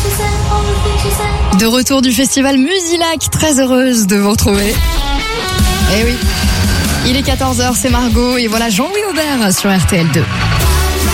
De retour du festival Musilac, très heureuse de vous retrouver. Eh oui, il est 14h, c'est Margot et voilà Jean-Louis Aubert sur RTL2.